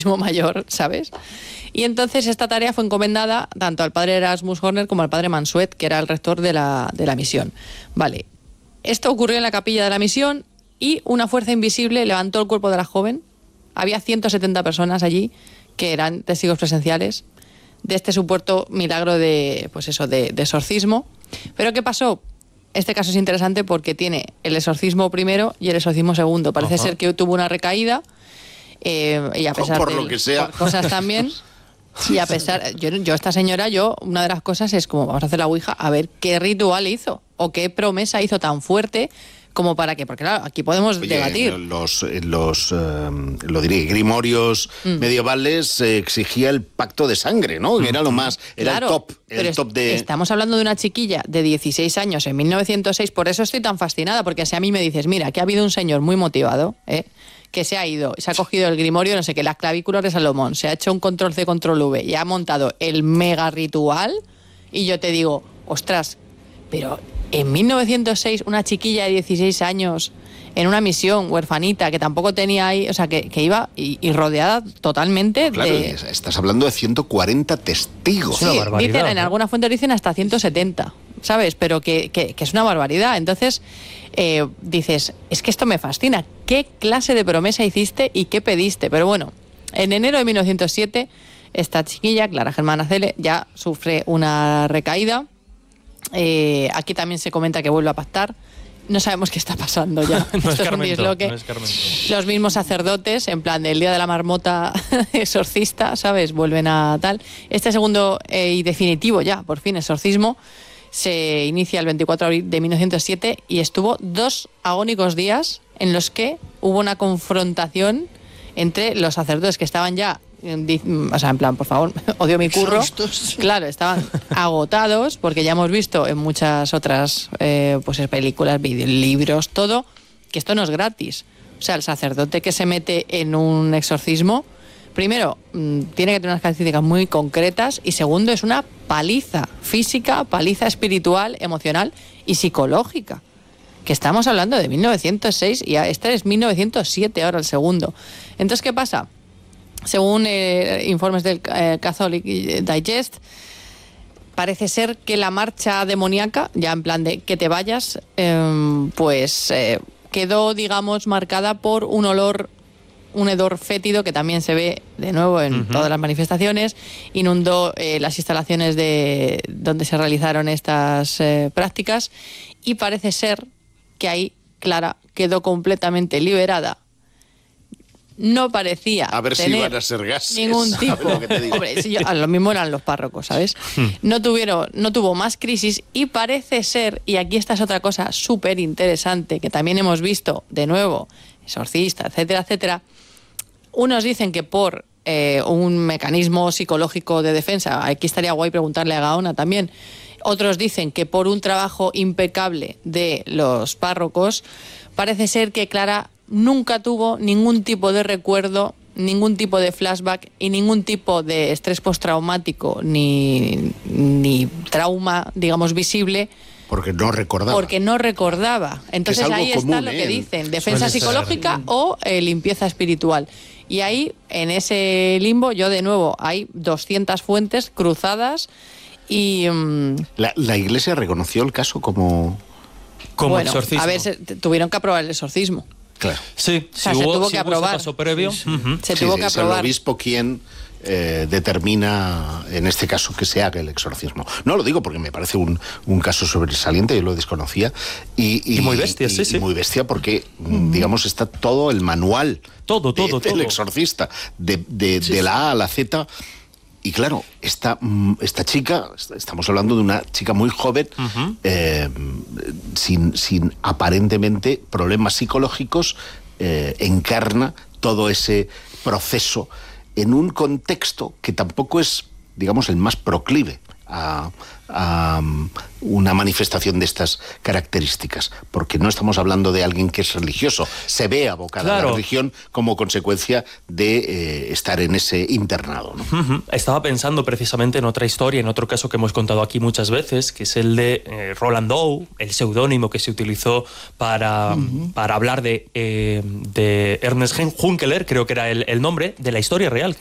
mayor, ¿sabes? Y entonces esta tarea fue encomendada tanto al padre Erasmus Horner como al padre Mansuet, que era el rector de la misión. Vale, esto ocurrió en la capilla de la misión y una fuerza invisible levantó el cuerpo de la joven. Había 170 personas allí que eran testigos presenciales de este supuesto milagro de exorcismo. ¿Pero qué pasó? Este caso es interesante porque tiene el exorcismo primero y el exorcismo segundo. Parece ser que tuvo una recaída y a pesar por lo que sea, por cosas también. Y a pesar, yo esta señora, una de las cosas es como vamos a hacer la ouija a ver qué ritual hizo o qué promesa hizo tan fuerte como para que, porque claro, aquí podemos debatir. Lo diré, grimorios medievales exigía el pacto de sangre, ¿no? Era lo más, era claro, el top de... Estamos hablando de una chiquilla de 16 años en 1906, por eso estoy tan fascinada, porque si a mí me dices, mira, que ha habido un señor muy motivado, que se ha ido, se ha cogido el grimorio, no sé qué, las clavículas de Salomón, se ha hecho un control C, control V y ha montado el mega ritual, y yo te digo, ostras, pero en 1906 una chiquilla de 16 años en una misión huerfanita que tampoco tenía ahí, o sea, que iba y rodeada totalmente claro, de... Estás hablando de 140 testigos. Sí, dicen, en algunas fuentes dicen hasta 170, ¿sabes? Pero que es una barbaridad. Entonces, dices, es que esto me fascina. ¿Qué clase de promesa hiciste y qué pediste? Pero bueno, en enero de 1907, esta chiquilla, Clara Germana Cele, ya sufre una recaída. Aquí también se comenta que vuelve a pactar. No sabemos qué está pasando ya. No es Esto es un disloque. no es Carmento. Los mismos sacerdotes, en plan del día de la marmota exorcista, ¿sabes? Vuelven a tal. Este segundo y definitivo ya, por fin, exorcismo, se inicia el 24 de abril de 1907 y estuvo 2 agónicos días en los que hubo una confrontación entre los sacerdotes que estaban ya, o sea, en plan, por favor, odio mi curro. Claro, estaban agotados, porque ya hemos visto en muchas otras películas, libros, todo, que esto no es gratis. O sea, el sacerdote que se mete en un exorcismo, primero, tiene que tener unas características muy concretas, y segundo, es una paliza física, paliza espiritual, emocional y psicológica. Que estamos hablando de 1906 y este es 1907 ahora el segundo. Entonces, ¿qué pasa? Según informes del Catholic Digest, parece ser que la marcha demoníaca, ya en plan de que te vayas, quedó, digamos, marcada por un hedor fétido que también se ve de nuevo en todas las manifestaciones. Inundó las instalaciones donde se realizaron estas prácticas, y parece ser que ahí Clara quedó completamente liberada. No parecía a ver tener si iban a ser gases, ningún tipo. Hombre, a lo mismo eran los párrocos, ¿sabes? No tuvo más crisis, y parece ser, y aquí esta es otra cosa súper interesante que también hemos visto de nuevo, exorcista, etcétera, etcétera. Unos dicen que por un mecanismo psicológico de defensa, aquí estaría guay preguntarle a Gaona también. Otros dicen que por un trabajo impecable de los párrocos. Parece ser que Clara nunca tuvo ningún tipo de recuerdo, ningún tipo de flashback y ningún tipo de estrés postraumático ni trauma, digamos, visible. Porque no recordaba. Entonces ahí está lo que dicen, defensa psicológica o limpieza espiritual. Y ahí, en ese limbo, yo de nuevo, hay 200 fuentes cruzadas y... La Iglesia reconoció el caso como exorcismo. A ver, tuvieron que aprobar el exorcismo. Claro. Sí, o sea, se tuvo que aprobar. Paso previo. Se tuvo que aprobar. Es el obispo quien determina, en este caso, que se haga el exorcismo. No lo digo porque me parece un caso sobresaliente, yo lo desconocía. Y muy bestia, sí. Y muy bestia porque, digamos, está todo el manual del exorcista, de la A a la Z. Y claro, esta chica, estamos hablando de una chica muy joven, sin aparentemente problemas psicológicos, encarna todo ese proceso en un contexto que tampoco es, digamos, el más proclive una manifestación de estas características, porque no estamos hablando de alguien que es religioso, se ve abocada a la religión como consecuencia de estar en ese internado, ¿no? Estaba pensando precisamente en otra historia, en otro caso que hemos contado aquí muchas veces, que es el de Roland Doe, el seudónimo que se utilizó para hablar de Ernest Hunkeler, creo que era el nombre, de la historia real.